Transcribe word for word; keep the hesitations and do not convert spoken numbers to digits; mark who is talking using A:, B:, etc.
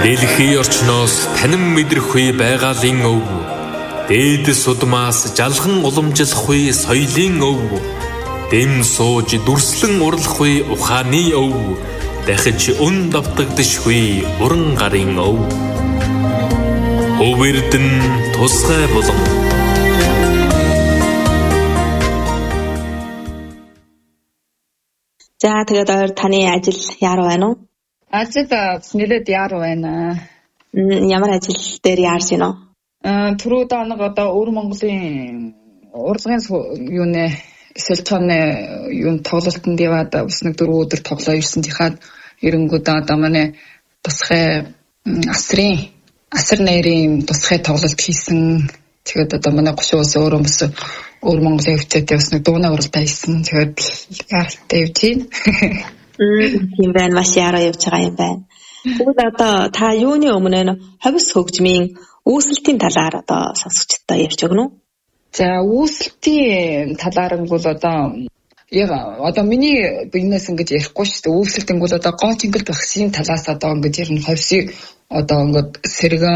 A: Дэлхийн орчноос танин мэдрэхгүй байгалийн өв. Дээдэс удмаас жалган уламжлахгүй соёлын өв. Дэм сууж дүрслэн урлахгүй ухааны өв. Дахиж өн давтагдшгүй уран гарын өв. Өв эрдэн тусгай болон.
B: За тэгээд ойр таны ажил яаруу байна уу?
C: Ажил нэлээд яаруу байна.
B: Ямар ажил дээр яарч байна уу?
C: Аа түрүү данаг одоо өвөр Монголын урлагийн юу нэ сэлтоны юу тоглолтод яваад бас нэг дөрөв өдөр тоглоо ирсэн тихаад эренгүүд одоо манай тусгай асрын асар нэрийн тусгай тоглолт хийсэн. Тэгээд одоо манай гушуун ус өөрөө бас өвөр Монголын хөвцөтэй бас нэг дууны уралдаа хийсэн. Тэгээд яаралтай явж байна.
B: Тийм байна, маш яруу явж байгаа юм байна. Тэгвэл одоо та юуны өмнө нь ховс хөгжмийн үүсэлтийн талаар одоо сонсогчдод ярьж өгнө үү?
C: За үүсэлтийн талаар нь бол одоо яг одоо миний бизнес ингэж ярихгүй шүү дээ. Үүсэлт нь бол одоо гоо чингэл багшийн талаас одоо ингэж ярина. Ховсыг одоо ингэж сэрэг